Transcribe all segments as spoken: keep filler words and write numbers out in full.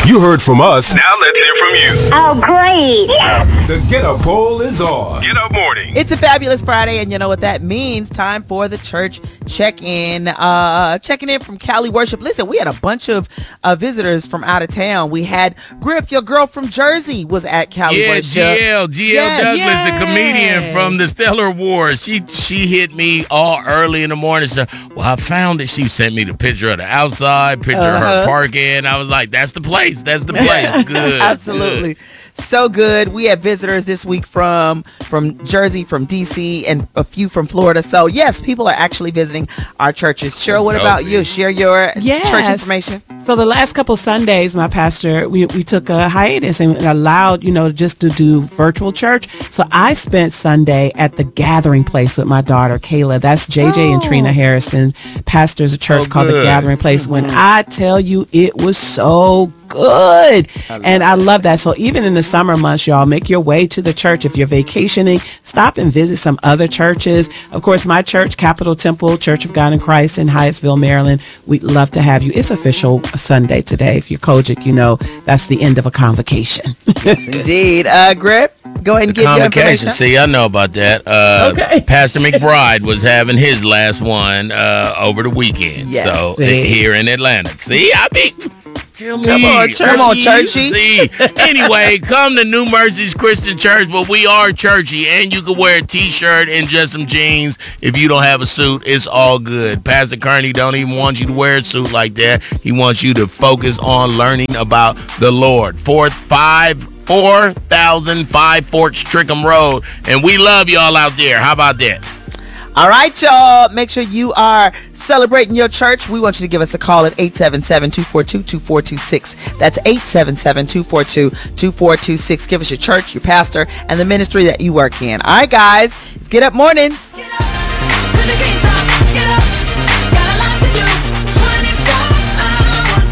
You heard from us. Now let's hear from you. Oh, great. The Get Up poll is on. Get Up Morning. It's a fabulous Friday, and you know what that means. Time for the church check-in. Uh, checking in from Cali Worship. Listen, we had a bunch of uh, visitors from out of town. We had Griff, your girl from Jersey, was at Cali yeah, Worship. G L, G L Yes. Douglas, Yay. the comedian from the Stellar Wars. She she hit me all early in the morning. Said, well, I found it. She sent me the picture of the outside, picture uh-huh. of her parking. I was like, that's the place. That's the place. Good. Absolutely. Good. So good. We had visitors this week from from Jersey, from D C, and a few from Florida. So, yes, people are actually visiting our churches. Cheryl, what That's about dope, you? Share your yes. church information. So the last couple Sundays, my pastor, we, we took a hiatus and allowed, you know, just to do virtual church. So I spent Sunday at the Gathering Place with my daughter, Kayla. That's J J oh. and Trina Harrison, pastors a church oh, called the Gathering Place. Mm-hmm. When I tell you, it was so good. I and I love that. So even in the summer months, y'all, make your way to the church. If you're vacationing, stop and visit some other churches. Of course, my church, Capitol Temple, Church of God in Christ in Hyattsville, Maryland. We'd love to have you. It's official Sunday today. If you're Kojic, you know that's the end of a convocation. Yes, indeed. Uh, Griff, go ahead and the give your information. See, I know about that. Uh, okay. Pastor McBride was having his last one uh, over the weekend. Yes. So See? here in Atlanta. See, I be... Tell me. Come on, church. Come on, churchy. See. Anyway, come to New Mercies Christian Church, but we are churchy, and you can wear a t-shirt and just some jeans. If you don't have a suit, it's all good. Pastor Kearney don't even want you to wear a suit like that. He wants you to focus on learning about the Lord. Fourth, five, four thousand Five Forks Trickham Road, and we love y'all out there. How about that? All right, y'all. Make sure you are celebrating your church. We want you to give us a call at eight seven seven, two four two, two four two six. That's eight seven seven, two four two, two four two six. Give us your church, your pastor, and the ministry that you work in. All right, guys. It's Get Up Mornings. Get up. Till you can't stop. Get up. Got a lot to do. twenty-four hours.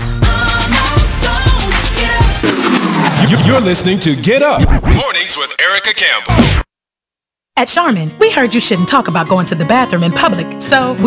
Almost gone. Get up. You- You're listening to Get Up Mornings with Erica Campbell. At Charmin, we heard you shouldn't talk about going to the bathroom in public, so